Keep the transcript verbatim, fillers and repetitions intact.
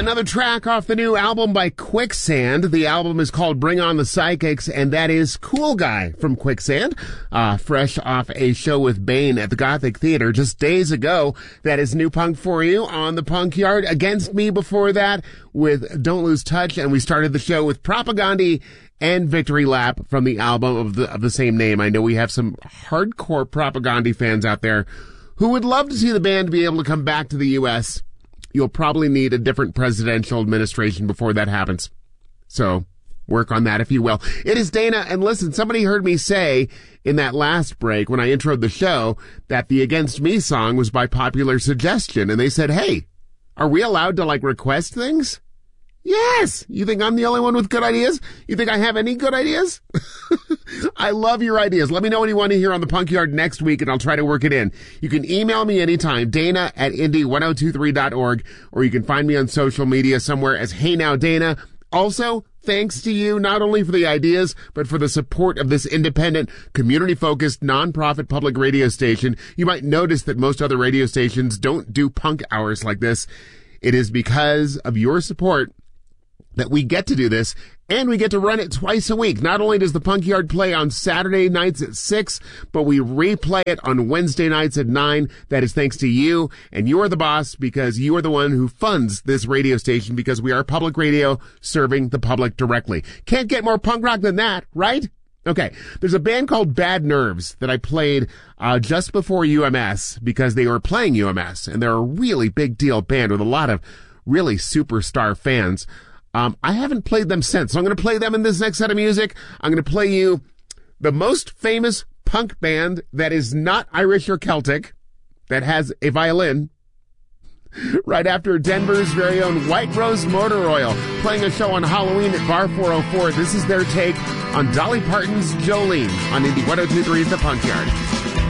Another track off the new album by Quicksand. The album is called Bring On the Psychics, and that is Cool Guy from Quicksand, uh, fresh off a show with Bane at the Gothic Theater just days ago. That is new punk for you on the Punk Yard. Against Me before that with Don't Lose Touch, and we started the show with Propagandhi and Victory Lap from the album of the of the same name. I know we have some hardcore Propagandhi fans out there who would love to see the band be able to come back to the U S You'll probably need a different presidential administration before that happens. So work on that, if you will. It is Dana, and listen, somebody heard me say in that last break when I introed the show that the Against Me song was by popular suggestion, and they said, hey, are we allowed to, like, request things? Yes! You think I'm the only one with good ideas? You think I have any good ideas? I love your ideas. Let me know what you want to hear on the Punk Yard next week, and I'll try to work it in. You can email me anytime, Dana at Indy ten twenty-three dot org, or you can find me on social media somewhere as Hey Now Dana. Also, thanks to you, not only for the ideas, but for the support of this independent, community-focused, nonprofit public radio station. You might notice that most other radio stations don't do punk hours like this. It is because of your support that we get to do this, and we get to run it twice a week. Not only does the Punk Yard play on Saturday nights at six, but we replay it on Wednesday nights at nine. That is thanks to you, and you are the boss because you are the one who funds this radio station, because we are public radio serving the public directly. Can't get more punk rock than that, right? Okay, there's a band called Bad Nerves that I played uh just before U M S because they were playing U M S, and they're a really big deal band with a lot of really superstar fans. Um, I haven't played them since, so I'm going to play them in this next set of music. I'm going to play you the most famous punk band that is not Irish or Celtic, that has a violin, right after Denver's very own White Rose Motor Oil, playing a show on Halloween at Bar four oh four. This is their take on Dolly Parton's Jolene on Indy ten twenty-three The Punk Yard.